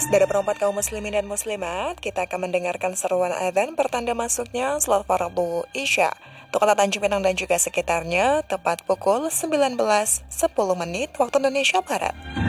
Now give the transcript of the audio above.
Dari perempat kaum muslimin dan muslimat, kita akan mendengarkan seruan adzan pertanda masuknya salat fardu Isya untuk kota Tanjung Pinang dan juga sekitarnya tepat pukul 19.10 waktu Indonesia Barat.